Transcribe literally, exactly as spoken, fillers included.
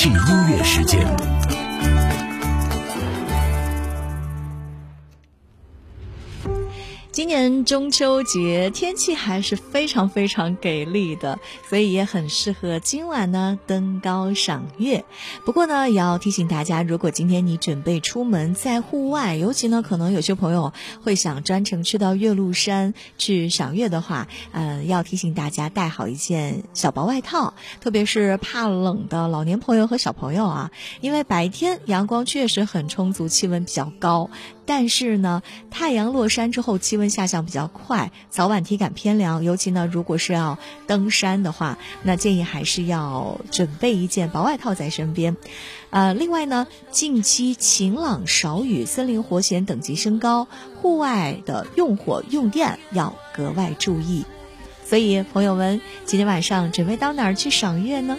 式音乐时间。 今年中秋节天气还是非常非常给力的，所以也很适合今晚呢登高赏月。不过呢，也要提醒大家，如果今天你准备出门在户外，尤其呢可能有些朋友会想专程去到岳麓山去赏月的话，呃，要提醒大家带好一件小薄外套，特别是怕冷的老年朋友和小朋友啊，因为白天阳光确实很充足，气温比较高。但是呢，太阳落山之后气温下降比较快，早晚体感偏凉，尤其呢如果是要登山的话，那建议还是要准备一件薄外套在身边。呃，另外呢，近期晴朗少雨，森林活险等级升高，户外的用火用电要格外注意。所以朋友们，今天晚上准备到哪儿去赏月呢？